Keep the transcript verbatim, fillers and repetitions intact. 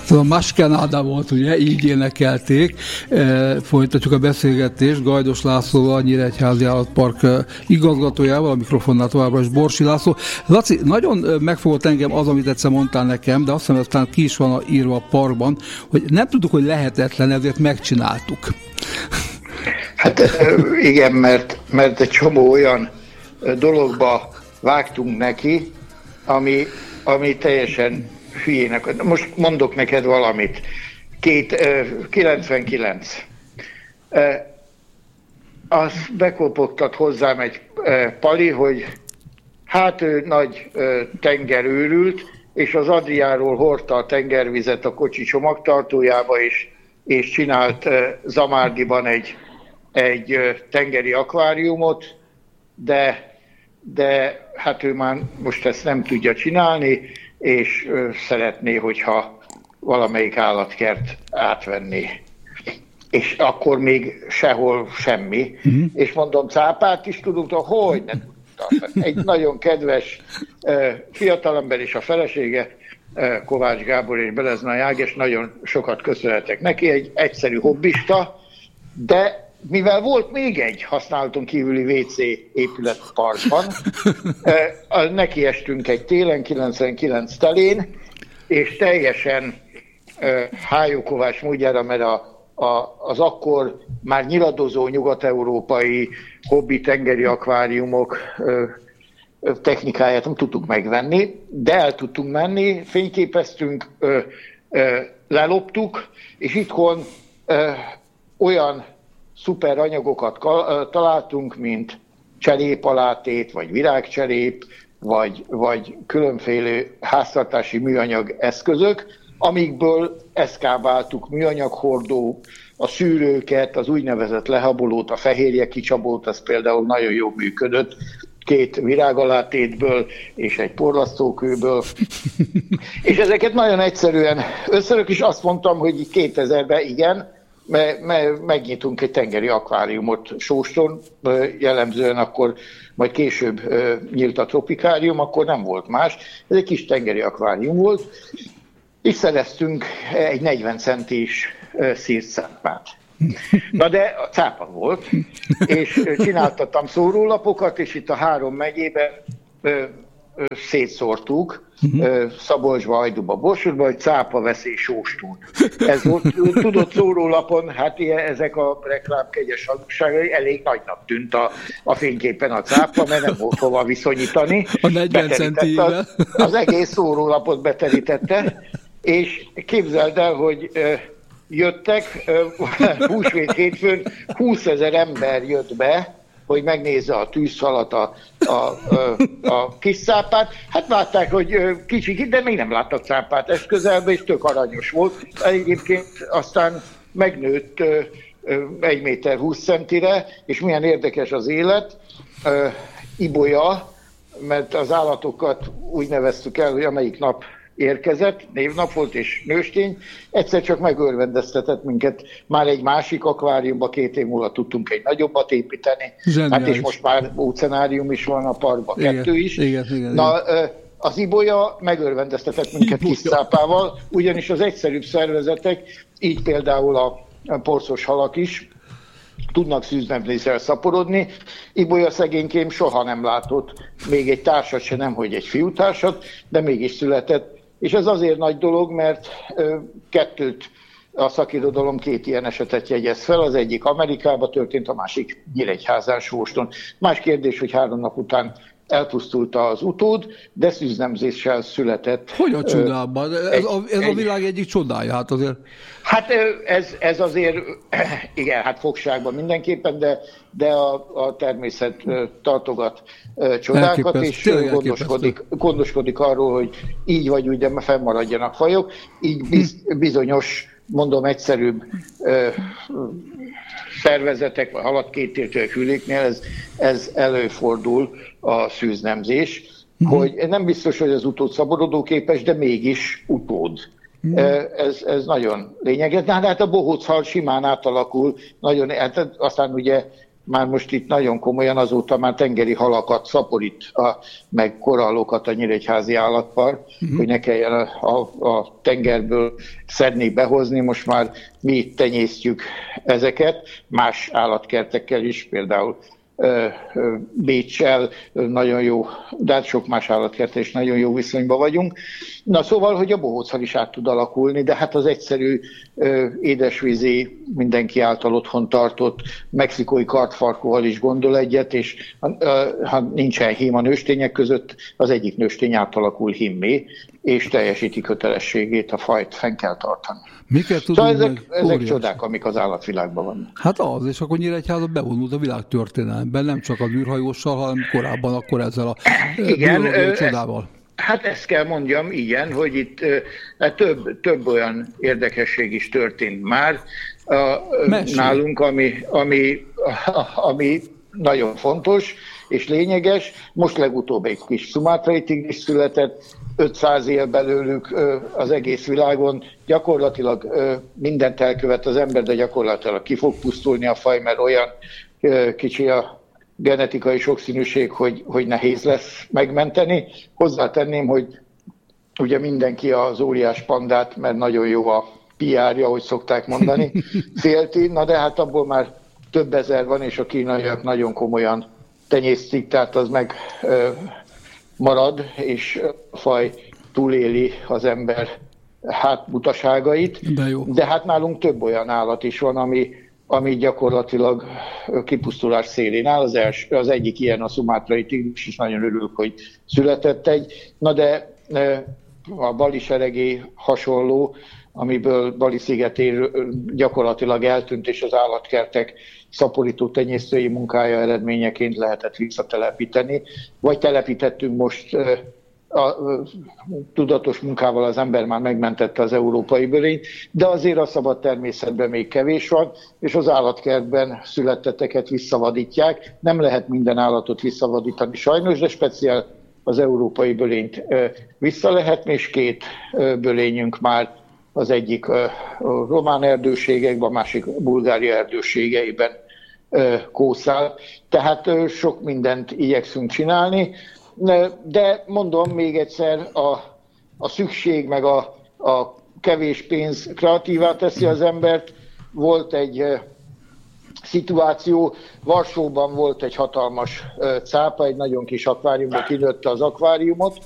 A Maskenada volt, ugye, így énekelték. E, folytatjuk a beszélgetést Gajdos Lászlóval, a Nyíregyházi Állatpark igazgatójával, a mikrofonnál továbbra is Borsi László. Laci, nagyon megfogott engem az, amit egyszer mondtál nekem, de azt hiszem, aztán ki is van írva a parkban, hogy nem tudtuk, hogy lehetetlen, ezért megcsináltuk. Hát igen, mert, mert egy csomó olyan dologba vágtunk neki, ami, ami teljesen hülyének. Most mondok neked valamit. Két, kilencvenkilenc. Azt bekopogtat hozzám egy pali, hogy hát ő nagy tengerőrült, és az Adriáról hordta a tengervizet a kocsi csomagtartójába, és, és csinált Zamárdiban egy, egy tengeri akváriumot, de, de hát ő már most ezt nem tudja csinálni, és szeretné, hogyha valamelyik állatkert átvenné. És akkor még sehol semmi. Uh-huh. És mondom, cápát is tudunk, hogy ne tudtam. Egy nagyon kedves fiatalember és a felesége, Kovács Gábor és Beleznai Ágnes, nagyon sokat köszönhetek neki, egy egyszerű hobbista, de mivel volt még egy használaton kívüli vé cé épület a parkban, neki estünk egy télen, kilencvenkilenc telén, és teljesen Hájó Kovács módjára, mert a, a, az akkor már nyiladozó nyugat-európai hobbi tengeri akváriumok technikáját nem tudtuk megvenni, de el tudtunk menni, fényképeztünk, ö, ö, leloptuk, és itthon ö, olyan szuper anyagokat kal- találtunk, mint cserépalátét, vagy virágcserép, vagy, vagy különféle háztartási műanyag eszközök, amikből eszkábáltuk műanyaghordó, a szűrőket, az úgynevezett lehabolót, a fehérje kicsabolt, az például nagyon jól működött, két virágalátétből és egy porlasztókőből. És ezeket nagyon egyszerűen összerök, és azt mondtam, hogy kétezerben igen, mert me, megnyitunk egy tengeri akváriumot Sóston, jellemzően akkor, majd később nyílt a tropikárium, akkor nem volt más. Ez egy kis tengeri akvárium volt, és szereztünk egy negyven centis szírcápát. Na de a cápa volt, és csináltattam szórólapokat, és itt a három megyében ö, ö, szétszórtuk, ö, Szabolcsba, Hajdúba, Borsodba, hogy cápa veszély Sóstón. Ez volt, tudott szórólapon, hát ilyen, ezek a reklám kegyes hazugságai, elég nagynak tűnt a, a fényképen a cápa, mert nem volt hova viszonyítani. A negyven centivel. Az, az egész szórólapot beterítette, és képzeld el, hogy ö, jöttek, húsvét hétfőn húszezer ember jött be, hogy megnézze a tűzfalat, a, a, a, a kis cápát. Hát látták, hogy kicsi, de még nem láttak cápát ez közelben, és tök aranyos volt. Egyébként aztán megnőtt egy méter húsz centire, és milyen érdekes az élet. Ibolya, mert az állatokat úgy neveztük el, hogy amelyik nap érkezett, névnap volt és nőstény, egyszer csak megörvendeztetett minket. Már egy másik akváriumba két év múlva tudtunk egy nagyobbat építeni. Zseniális. Hát és most már óceánárium is van a parkban, igen, kettő is. Igen, igen, Na, az ibolya megörvendeztetett minket kis cápával, ugyanis az egyszerűbb szervezetek, így például a porszos halak is, tudnak szűznemzéssel szaporodni. Ibolya szegénykém soha nem látott még egy társat se, nemhogy egy fiútársat, de mégis született. És ez azért nagy dolog, mert ö, kettőt, a szakirodalom két ilyen esetet jegyez fel. Az egyik Amerikában történt, a másik Nyíregyházán, Sóston. Más kérdés, hogy három nap után elpusztult az utód, de szűznemzéssel született. Hogy a csodában? Ez, egy, a, ez egy, a világ egyik csodája, hát azért. Hát ez, ez azért, igen, hát fogságban mindenképpen, de, de a, a természet tartogat csodákat, és gondoskodik, gondoskodik arról, hogy így vagy úgy, de fennmaradjanak fajok. Így biz, bizonyos, mondom, egyszerűbb szervezetek, vagy haladtkétértőek hüléknél ez, ez előfordul a szűznemzés, uh-huh. hogy nem biztos, hogy az utód szaporodóképes, de mégis utód. Uh-huh. Ez, ez nagyon lényeges. De hát a bohóc hal simán átalakul, nagyon, hát aztán ugye már most itt nagyon komolyan, azóta már tengeri halakat szaporít, a, meg korallokat a Nyíregyházi állatpark, uh-huh. hogy ne kelljen a, a, a tengerből szedni, behozni. Most már mi tenyésztjük ezeket, más állatkertekkel is, például Béccsel nagyon jó, de hát sok más állatkerttel is nagyon jó viszonyban vagyunk. Na szóval, hogy a bohóchal is át tud alakulni, de hát az egyszerű édesvízi, mindenki által otthon tartott mexikói kartfarkóval is gondol egyet, és ha nincsen hím a nőstények között, az egyik nőstény átalakul hímmé, és teljesíti kötelességét, a fajt fenn kell tartani. Miket szóval ezek, ezek csodák, amik az állatvilágban vannak. Hát az, és akkor Nyíregyháza bevonult a világ történelemben, nem csak a űrhajóssal, hanem korábban akkor ezzel a igen, csodával. Hát ezt kell mondjam, igen, hogy itt hát több, több olyan érdekesség is történt már a, nálunk, ami, ami, ami nagyon fontos és lényeges. Most legutóbb egy kis szumátrai tigris született, ötszáz él belőlük az egész világon, gyakorlatilag mindent elkövet az ember, de gyakorlatilag ki fog pusztulni a faj, mert olyan kicsi a genetikai sokszínűség, hogy, hogy nehéz lesz megmenteni. Hozzátenném, hogy ugye mindenki az óriás pandát, mert nagyon jó a pé er-ja, ahogy szokták mondani, félti, na de hát abból már több ezer van, és a kínaiak nagyon komolyan tenyésztik, tehát az meg ö, marad, és a faj túléli az ember hát butaságait. De, jó. De hát nálunk több olyan állat is van, ami, ami gyakorlatilag kipusztulás szélén áll. Az, első, az egyik ilyen a szumátrai tigris, és nagyon örülök, hogy született egy. Na de a bali seregé hasonló, amiből Bali szigetén gyakorlatilag eltűnt, és az állatkertek szaporító tenyésztői munkája eredményeként lehetett visszatelepíteni. Vagy telepítettünk most a, a tudatos munkával, az ember már megmentette az európai bölényt, de azért a szabad természetben még kevés van, és az állatkertben születtetteket visszavadítják. Nem lehet minden állatot visszavadítani sajnos, de speciál az európai bölényt vissza lehet, és két bölényünk már, az egyik a román erdőségekben, a másik a Bulgária erdőségeiben kószál. Tehát sok mindent igyekszünk csinálni, de mondom még egyszer, a, a szükség meg a, a kevés pénz kreatívá teszi az embert. Volt egy szituáció, Varsóban volt egy hatalmas cápa, egy nagyon kis akváriumban kinőtte az akváriumot,